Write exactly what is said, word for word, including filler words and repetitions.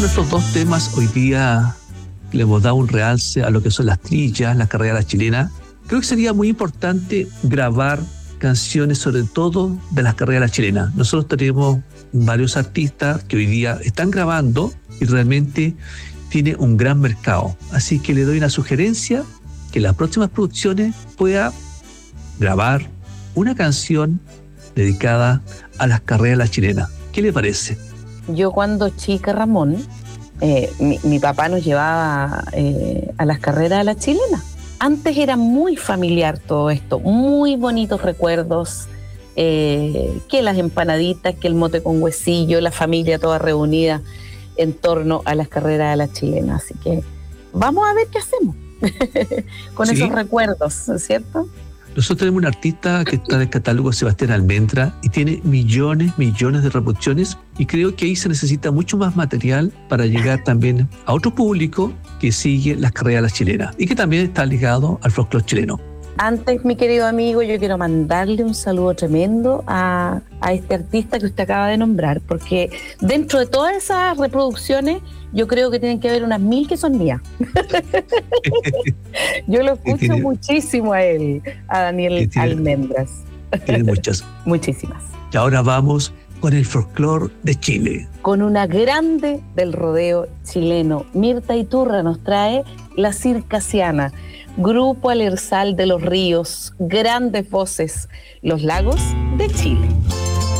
Tomando estos dos temas, hoy día le hemos dado un realce a lo que son las trillas, las carreras chilenas. Creo que sería muy importante grabar canciones, sobre todo de las carreras chilenas. Nosotros tenemos varios artistas que hoy día están grabando y realmente tiene un gran mercado. Así que le doy una sugerencia, que en las próximas producciones pueda grabar una canción dedicada a las carreras chilenas. ¿Qué le parece? Yo cuando chica, Ramón, eh, mi, mi papá nos llevaba eh, a las carreras de la chilena. Antes era muy familiar todo esto, muy bonitos recuerdos, eh, que las empanaditas, que el mote con huesillo, la familia toda reunida en torno a las carreras de la chilena. Así que vamos a ver qué hacemos con sí. esos recuerdos, ¿no es cierto? Nosotros tenemos un artista que está en el catálogo, Sebastián Almendra, y tiene millones, millones de reproducciones, y creo que ahí se necesita mucho más material para llegar también a otro público que sigue las carreras chilenas y que también está ligado al folclore chileno. Antes, mi querido amigo, yo quiero mandarle un saludo tremendo a, a este artista que usted acaba de nombrar, porque dentro de todas esas reproducciones, yo creo que tienen que haber unas mil que son mías. Yo lo escucho tiene, muchísimo a él, a Daniel tiene, Almendras. Tiene muchas. Muchísimas. Y ahora vamos con el folclore de Chile. Con una grande del rodeo chileno, Mirta Iturra nos trae La Circasiana, grupo Alersal de los Ríos, grandes voces, los lagos de Chile.